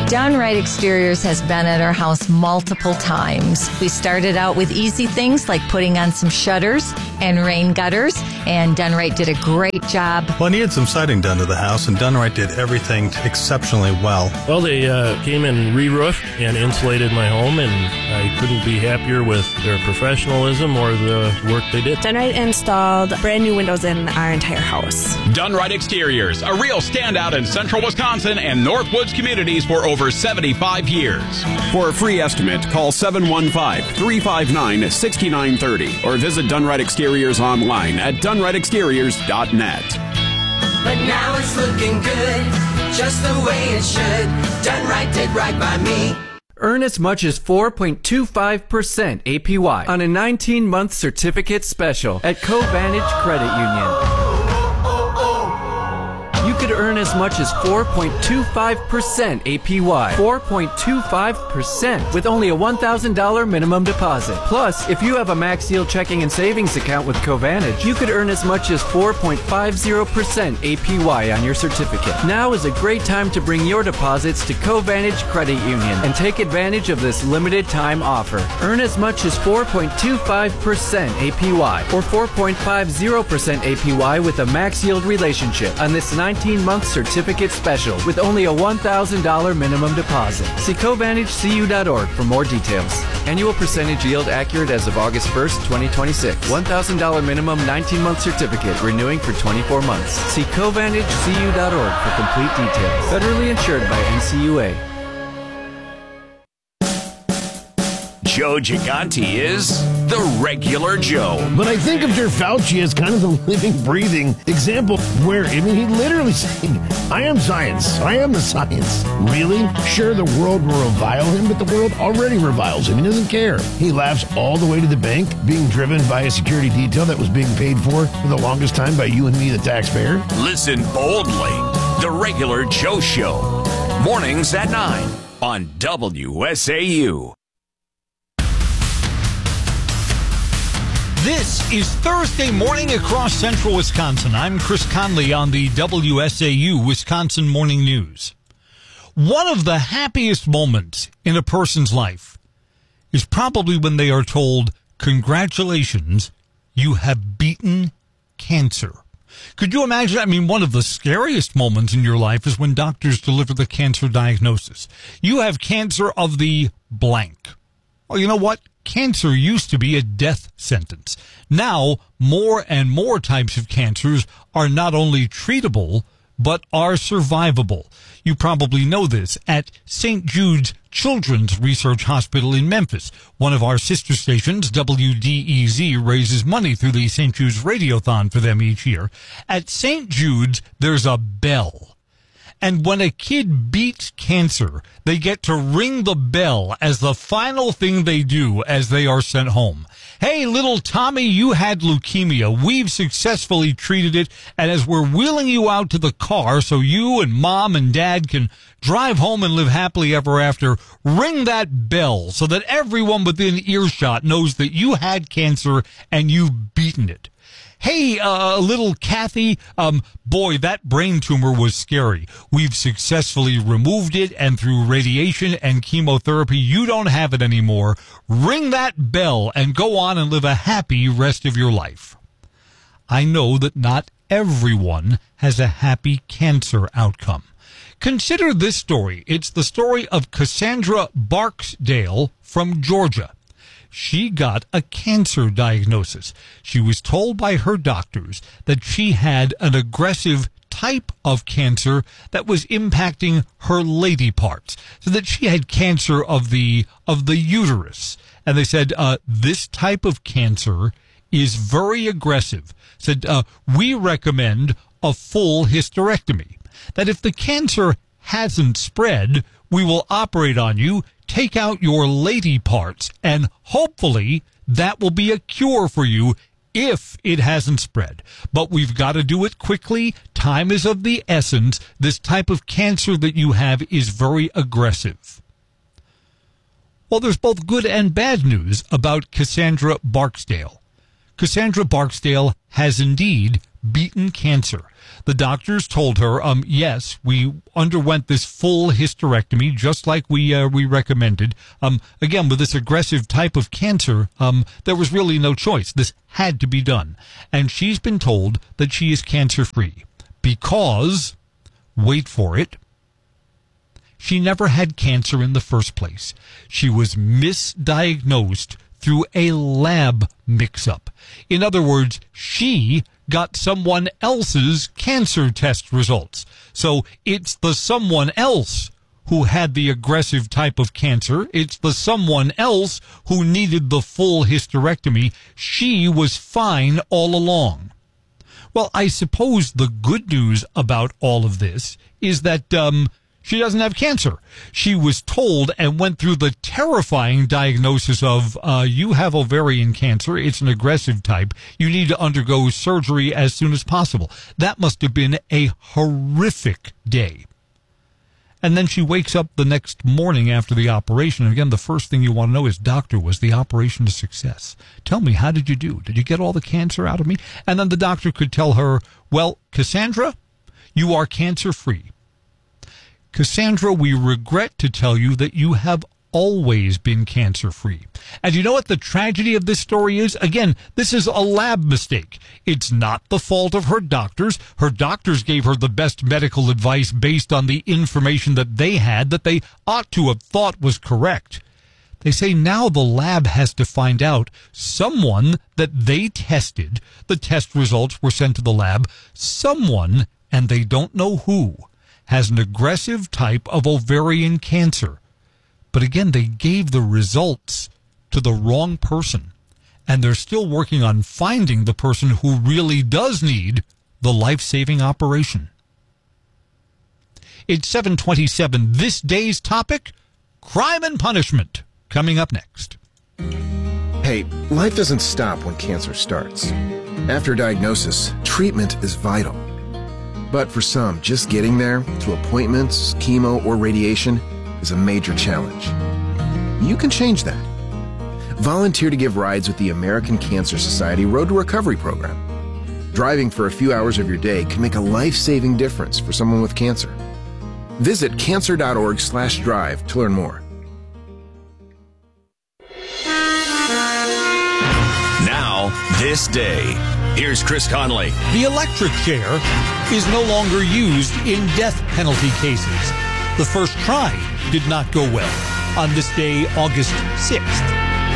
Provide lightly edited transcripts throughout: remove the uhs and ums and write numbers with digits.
Done Right Exteriors has been at our house multiple times. We started out with easy things like putting on some shutters and rain gutters, and Done Right did a great job. Well, I needed some siding done to the house, and Done Right did everything exceptionally well. Well, they came and re-roofed and insulated my home, and I couldn't be happier with their professionalism or the work they did. Done Right installed brand new windows in our entire house. Done Right Exteriors, a real standout in central Wisconsin and Northwoods communities for over 75 years. For a free estimate, call 715-359-6930 or visit Done Right Exteriors online at donerightexteriors.net. But now it's looking good, just the way it should. Done Right did right by me. Earn as much as 4.25% APY on a 19-month certificate special at Covantage Credit Union. You could earn as much as 4.25% APY. 4.25% with only a $1,000 minimum deposit. Plus, if you have a Max Yield checking and savings account with Covantage, you could earn as much as 4.50% APY on your certificate. Now is a great time to bring your deposits to Covantage Credit Union and take advantage of this limited time offer. Earn as much as 4.25% APY or 4.50% APY with a Max Yield relationship on this 19-month certificate special with only a $1,000 minimum deposit. See CovantageCU.org for more details. Annual percentage yield accurate as of August 1st, 2026. $1,000 minimum 19-month certificate renewing for 24 months. See CovantageCU.org for complete details. Federally insured by NCUA. Joe Gigante is the regular Joe. But I think of Dr. Fauci as kind of the living, breathing example where, he literally saying, I am science. I am the science. Really? Sure, the world will revile him, but the world already reviles him. He doesn't care. He laughs all the way to the bank, being driven by a security detail that was being paid for the longest time by you and me, the taxpayer. Listen boldly. The regular Joe Show. Mornings at 9 on WSAU. This is Thursday morning across central Wisconsin. I'm Chris Conley on the WSAU Wisconsin Morning News. One of the happiest moments in a person's life is probably when they are told, congratulations, you have beaten cancer. Could you imagine? I mean, one of the scariest moments in your life is when doctors deliver the cancer diagnosis. You have cancer of the blank. Well, you know what? Cancer used to be a death sentence. Now, more and more types of cancers are not only treatable, but are survivable. You probably know this. At St. Jude's Children's Research Hospital in Memphis, one of our sister stations, WDEZ, raises money through the St. Jude's Radiothon for them each year. At St. Jude's, there's a bell. And when a kid beats cancer, they get to ring the bell as the final thing they do as they are sent home. Hey, little Tommy, you had leukemia. We've successfully treated it. And as we're wheeling you out to the car so you and mom and dad can drive home and live happily ever after, ring that bell so that everyone within earshot knows that you had cancer and you've beaten it. Hey, little Kathy, boy, that brain tumor was scary. We've successfully removed it, and through radiation and chemotherapy, you don't have it anymore. Ring that bell and go on and live a happy rest of your life. I know that not everyone has a happy cancer outcome. Consider this story. It's the story of Cassandra Barksdale from Georgia. She got a cancer diagnosis. She was told by her doctors that she had an aggressive type of cancer that was impacting her lady parts, so that she had cancer of the uterus. And they said, this type of cancer is very aggressive. Said, we recommend a full hysterectomy. That if the cancer hasn't spread, we will operate on you, take out your lady parts, and hopefully that will be a cure for you if it hasn't spread. But we've got to do it quickly. Time is of the essence. This type of cancer that you have is very aggressive. Well, there's both good and bad news about Cassandra Barksdale. Cassandra Barksdale has indeed beaten cancer. The doctors told her, yes, we underwent this full hysterectomy, just like we recommended. Again, with this aggressive type of cancer, there was really no choice. This had to be done. And she's been told that she is cancer-free because, wait for it, she never had cancer in the first place. She was misdiagnosed through a lab mix-up. In other words, she got someone else's cancer test results. So it's the someone else who had the aggressive type of cancer. It's the someone else who needed the full hysterectomy. She was fine all along. Well, I suppose the good news about all of this is that she doesn't have cancer. She was told and went through the terrifying diagnosis of, you have ovarian cancer. It's an aggressive type. You need to undergo surgery as soon as possible. That must have been a horrific day. And then she wakes up the next morning after the operation. And again, the first thing you want to know is, doctor, was the operation a success? Tell me, how did you do? Did you get all the cancer out of me? And then the doctor could tell her, well, Cassandra, you are cancer-free. Cassandra, we regret to tell you that you have always been cancer-free. And you know what the tragedy of this story is? Again, this is a lab mistake. It's not the fault of her doctors. Her doctors gave her the best medical advice based on the information that they had, that they ought to have thought was correct. They say now the lab has to find out someone that they tested. The test results were sent to the lab. Someone, and they don't know who, has an aggressive type of ovarian cancer. But again, they gave the results to the wrong person, and they're still working on finding the person who really does need the life-saving operation. It's 7:27. This day's topic, crime and punishment, coming up next. Hey, life doesn't stop when cancer starts. After diagnosis, treatment is vital. But for some, just getting there, through appointments, chemo, or radiation, is a major challenge. You can change that. Volunteer to give rides with the American Cancer Society Road to Recovery program. Driving for a few hours of your day can make a life-saving difference for someone with cancer. Visit cancer.org/drive to learn more. Now, this day. Here's Chris Conley. The electric chair is no longer used in death penalty cases. The first try did not go well on this day, August 6th.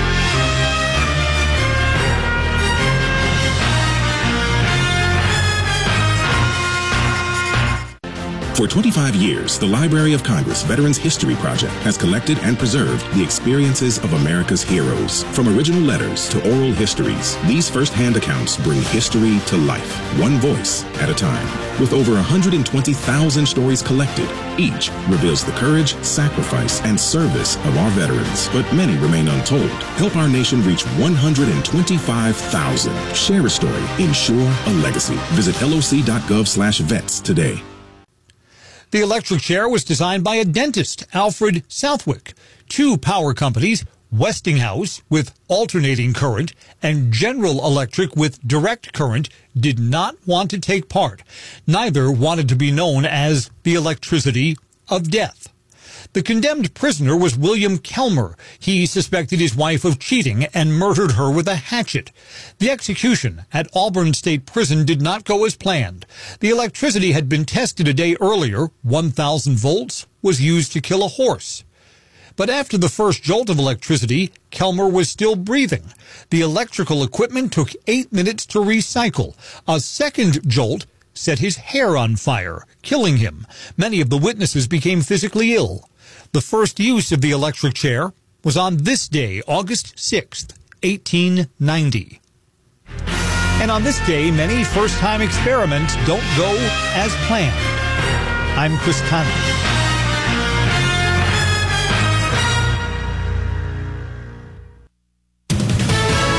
For 25 years, the Library of Congress Veterans History Project has collected and preserved the experiences of America's heroes. From original letters to oral histories, these first-hand accounts bring history to life, one voice at a time. With over 120,000 stories collected, each reveals the courage, sacrifice, and service of our veterans. But many remain untold. Help our nation reach 125,000. Share a story. Ensure a legacy. Visit loc.gov/vets today. The electric chair was designed by a dentist, Alfred Southwick. Two power companies, Westinghouse with alternating current and General Electric with direct current, did not want to take part. Neither wanted to be known as the electricity of death. The condemned prisoner was William Kelmer. He suspected his wife of cheating and murdered her with a hatchet. The execution at Auburn State Prison did not go as planned. The electricity had been tested a day earlier. 1,000 volts was used to kill a horse. But after the first jolt of electricity, Kelmer was still breathing. The electrical equipment took 8 minutes to recycle. A second jolt set his hair on fire, killing him. Many of the witnesses became physically ill. The first use of the electric chair was on this day, August 6th, 1890. And on this day, many first-time experiments don't go as planned. I'm Chris Conley.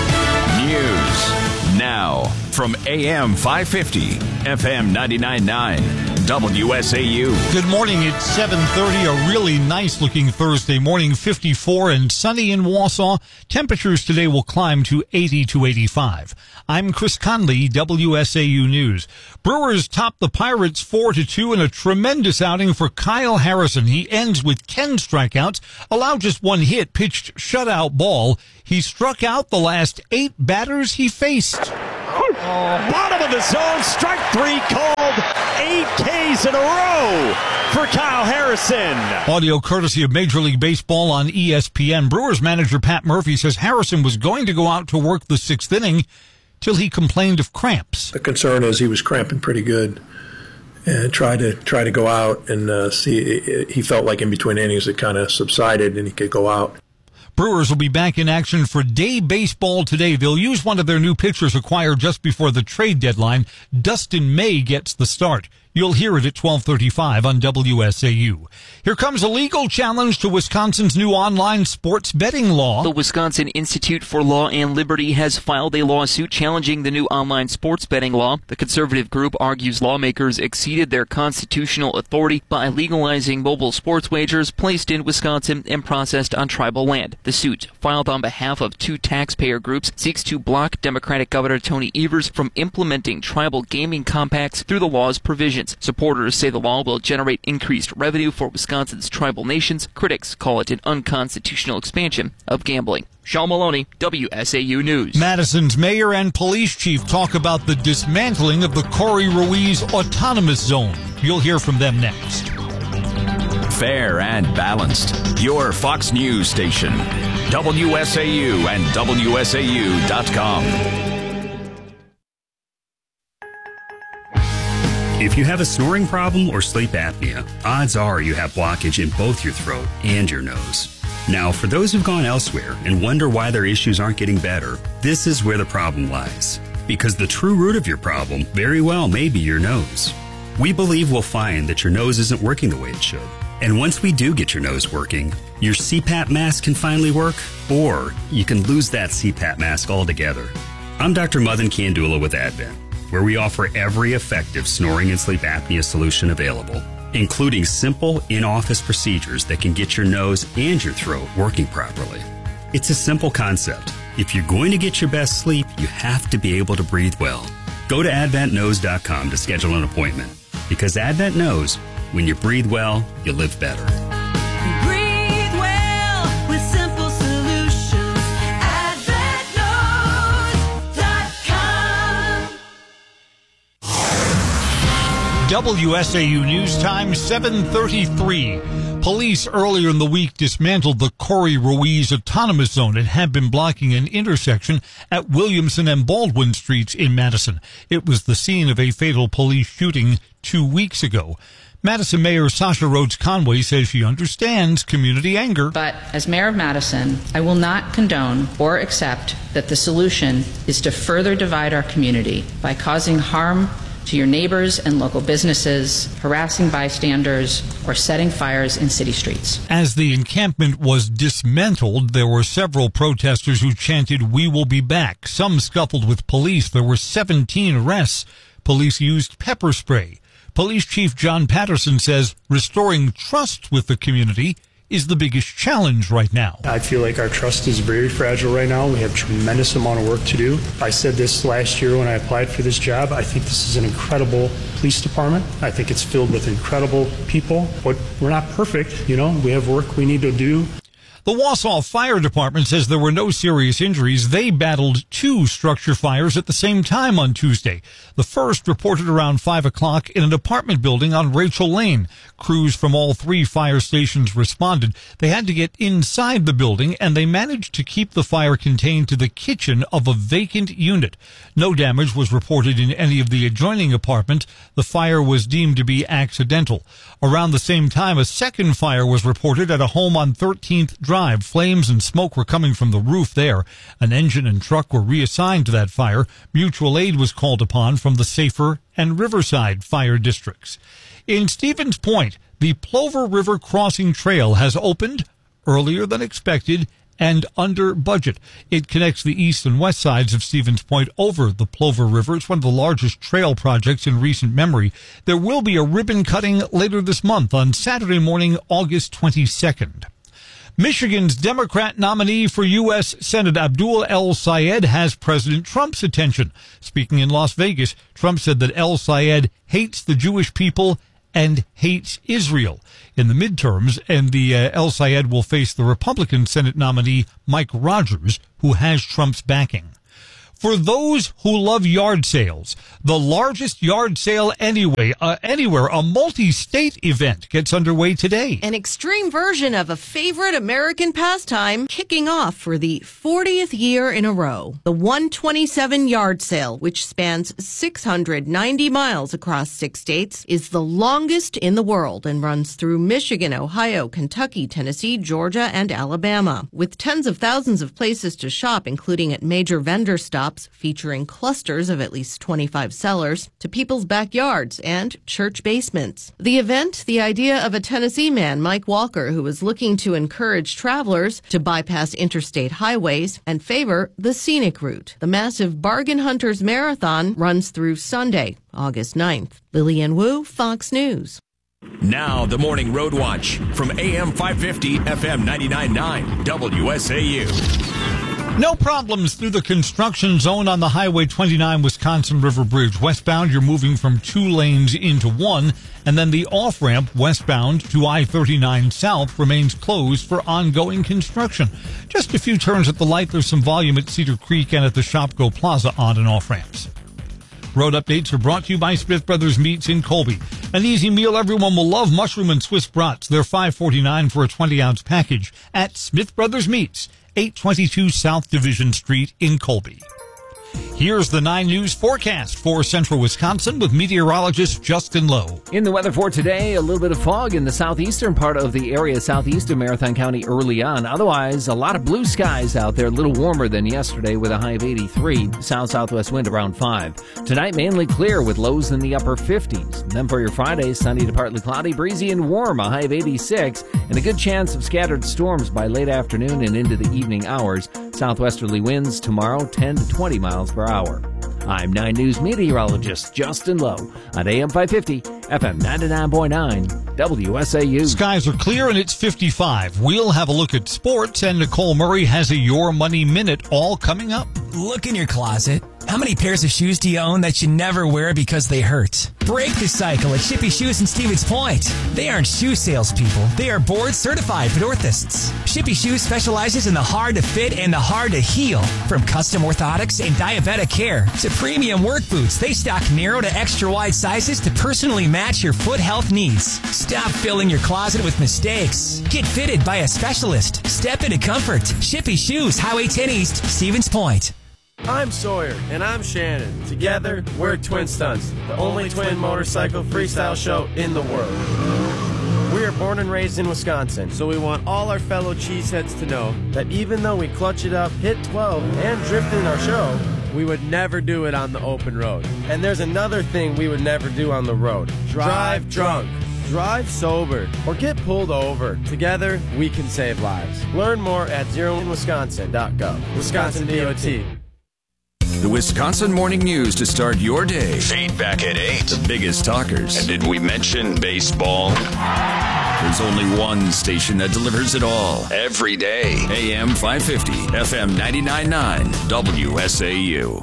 News now from AM 550, FM 99.9, WSAU. Good morning. It's 7:30, a really nice-looking Thursday morning, 54 and sunny in Wausau. Temperatures today will climb to 80 to 85. I'm Chris Conley, WSAU News. Brewers top the Pirates 4-2 in a tremendous outing for Kyle Harrison. He ends with 10 strikeouts, allowed just one hit, pitched shutout ball. He struck out the last 8 batters he faced. Bottom of the zone, strike 3 called. 8 Ks in a row for Kyle Harrison. Audio courtesy of Major League Baseball on ESPN. Brewers manager Pat Murphy says Harrison was going to go out to work the 6th inning till he complained of cramps. The concern is he was cramping pretty good and tried to go out and see. He felt like in between innings it kind of subsided and he could go out. Brewers will be back in action for day baseball today. They'll use one of their new pitchers acquired just before the trade deadline. Dustin May gets the start. You'll hear it at 12:35 on WSAU. Here comes a legal challenge to Wisconsin's new online sports betting law. The Wisconsin Institute for Law and Liberty has filed a lawsuit challenging the new online sports betting law. The conservative group argues lawmakers exceeded their constitutional authority by legalizing mobile sports wagers placed in Wisconsin and processed on tribal land. The suit, filed on behalf of 2 taxpayer groups, seeks to block Democratic Governor Tony Evers from implementing tribal gaming compacts through the law's provisions. Supporters say the law will generate increased revenue for Wisconsin's tribal nations. Critics call it an unconstitutional expansion of gambling. Sean Maloney, WSAU News. Madison's mayor and police chief talk about the dismantling of the Corey Ruiz Autonomous Zone. You'll hear from them next. Fair and balanced. Your Fox News station. WSAU and WSAU.com. If you have a snoring problem or sleep apnea, odds are you have blockage in both your throat and your nose. Now, for those who've gone elsewhere and wonder why their issues aren't getting better, this is where the problem lies. Because the true root of your problem very well may be your nose. We believe we'll find that your nose isn't working the way it should. And once we do get your nose working, your CPAP mask can finally work, or you can lose that CPAP mask altogether. I'm Dr. Madan Kandula with Advent, where we offer every effective snoring and sleep apnea solution available, including simple in-office procedures that can get your nose and your throat working properly. It's a simple concept. If you're going to get your best sleep, you have to be able to breathe well. Go to AdventKnows.com to schedule an appointment, because Advent knows when you breathe well, you live better. Breathe well with simple solutions. AdventKnows.com. WSAU News Time, 7:33. Police earlier in the week dismantled the Corey Ruiz Autonomous Zone. It had been blocking an intersection at Williamson and Baldwin Streets in Madison. It was the scene of a fatal police shooting 2 weeks ago. Madison Mayor Sasha Rhodes Conway says she understands community anger. But as mayor of Madison, I will not condone or accept that the solution is to further divide our community by causing harm to your neighbors and local businesses, harassing bystanders, or setting fires in city streets. As the encampment was dismantled, there were several protesters who chanted, "We will be back." Some scuffled with police. There were 17 arrests. Police used pepper spray. Police Chief John Patterson says restoring trust with the community is the biggest challenge right now. I feel like our trust is very fragile right now. We have a tremendous amount of work to do. I said this last year when I applied for this job. I think this is an incredible police department. I think it's filled with incredible people. But we're not perfect, we have work we need to do. The Wausau Fire Department says there were no serious injuries. They battled 2 structure fires at the same time on Tuesday. The first reported around 5 o'clock in an apartment building on Rachel Lane. Crews from all 3 fire stations responded. They had to get inside the building, and they managed to keep the fire contained to the kitchen of a vacant unit. No damage was reported in any of the adjoining apartments. The fire was deemed to be accidental. Around the same time, a second fire was reported at a home on 13th Drive. Flames and smoke were coming from the roof there. An engine and truck were reassigned to that fire. Mutual aid was called upon from the Safer and Riverside fire districts. In Stevens Point, the Plover River Crossing Trail has opened earlier than expected and under budget. It connects the east and west sides of Stevens Point over the Plover River. It's one of the largest trail projects in recent memory. There will be a ribbon cutting later this month on Saturday morning, August 22nd. Michigan's Democrat nominee for U.S. Senate Abdul El-Sayed has President Trump's attention. Speaking in Las Vegas, Trump said that El-Sayed hates the Jewish people and hates Israel. In the midterms, and the El-Sayed will face the Republican Senate nominee Mike Rogers, who has Trump's backing. For those who love yard sales, the largest yard sale anywhere, a multi-state event gets underway today. An extreme version of a favorite American pastime kicking off for the 40th year in a row. The 127 yard sale, which spans 690 miles across 6 states, is the longest in the world and runs through Michigan, Ohio, Kentucky, Tennessee, Georgia, and Alabama. With tens of thousands of places to shop, including at major vendor stops, featuring clusters of at least 25 sellers, to people's backyards and church basements. The event, the idea of a Tennessee man, Mike Walker, who was looking to encourage travelers to bypass interstate highways and favor the scenic route. The massive Bargain Hunters Marathon runs through Sunday, August 9th. Lillian Wu, Fox News. Now, the Morning Road Watch from AM 550, FM 99.9, WSAU. No problems through the construction zone on the Highway 29 Wisconsin River Bridge. Westbound, you're moving from 2 lanes into 1, and then the off-ramp westbound to I-39 South remains closed for ongoing construction. Just a few turns at the light. There's some volume at Cedar Creek and at the Shopko Plaza on and off-ramps. Road updates are brought to you by Smith Brothers Meats in Colby. An easy meal everyone will love, mushroom and Swiss brats. They're $5.49 for a 20-ounce package at Smith Brothers Meats, 822 South Division Street in Colby. Here's the 9 News forecast for central Wisconsin with meteorologist Justin Lowe. In the weather for today, a little bit of fog in the southeastern part of the area, southeast of Marathon County early on. Otherwise, a lot of blue skies out there, a little warmer than yesterday with a high of 83. South-southwest wind around 5. Tonight, mainly clear with lows in the upper 50s. And then for your Friday, sunny to partly cloudy, breezy and warm, a high of 86. And a good chance of scattered storms by late afternoon and into the evening hours. Southwesterly winds tomorrow, 10 to 20 miles per hour. I'm 9 News meteorologist Justin Lowe on AM 550, FM 99.9, WSAU. Skies are clear and it's 55. We'll have a look at sports, and Nicole Murray has a Your Money Minute all coming up. Look in your closet. How many pairs of shoes do you own that you never wear because they hurt? Break the cycle at Shippy Shoes in Stevens Point. They aren't shoe salespeople. They are board-certified orthotists. Shippy Shoes specializes in the hard-to-fit and the hard-to-heal. From custom orthotics and diabetic care to premium work boots, they stock narrow to extra-wide sizes to personally match your foot health needs. Stop filling your closet with mistakes. Get fitted by a specialist. Step into comfort. Shippy Shoes, Highway 10 East, Stevens Point. I'm Sawyer, and I'm Shannon. Together, we're Twin Stunts, the only twin motorcycle freestyle show in the world. We are born and raised in Wisconsin, so we want all our fellow cheeseheads to know that even though we clutch it up, hit 12, and drift in our show, we would never do it on the open road. And there's another thing we would never do on the road. Drive drunk. Drive sober or get pulled over. Together, we can save lives. Learn more at zeroinwisconsin.gov. Wisconsin DOT. The Wisconsin Morning News to start your day. Feedback at 8. The biggest talkers. And did we mention baseball? There's only one station that delivers it all. Every day. AM 550, FM 99.9, WSAU.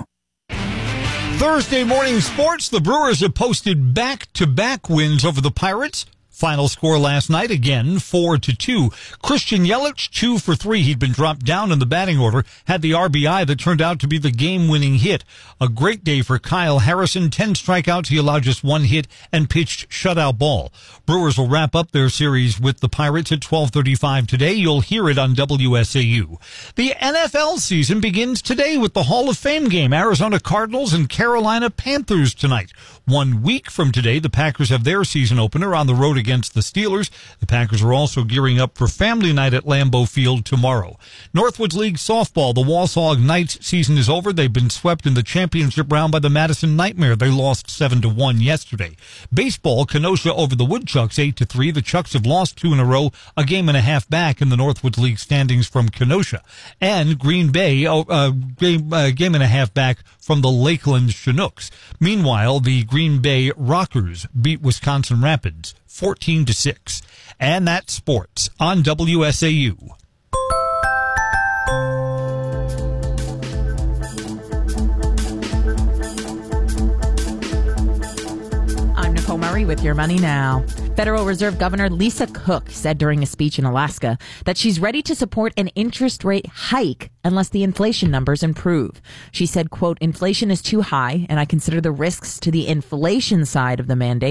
Thursday morning sports. The Brewers have posted back-to-back wins over the Pirates. Final score last night, again, 4-2. Christian Yelich, 2 for 3. He'd been dropped down in the batting order, had the RBI that turned out to be the game-winning hit. A great day for Kyle Harrison. 10 strikeouts. He allowed just 1 hit and pitched shutout ball. Brewers will wrap up their series with the Pirates at 12:35 today. You'll hear it on WSAU. The NFL season begins today with the Hall of Fame game. Arizona Cardinals and Carolina Panthers tonight. 1 week from today, the Packers have their season opener on the road against against the Steelers. The Packers are also gearing up for family night at Lambeau Field tomorrow. Northwoods League softball, the Wausau Knights season is over. They've been swept in the championship round by the Madison Nightmare. They lost 7-1 yesterday. Baseball, Kenosha over the Woodchucks 8-3. The Chucks have lost 2 in a row, a game and a half back in the Northwoods League standings from Kenosha. And Green Bay, game and a half back from the Lakeland Chinooks. Meanwhile, the Green Bay Rockers beat Wisconsin Rapids 14-6. And that's sports on WSAU. I'm Nicole Murray with Your Money Now. Federal Reserve Governor Lisa Cook said during a speech in Alaska that she's ready to support an interest rate hike unless the inflation numbers improve. She said, quote, inflation is too high, and I consider the risks to the inflation side of the mandate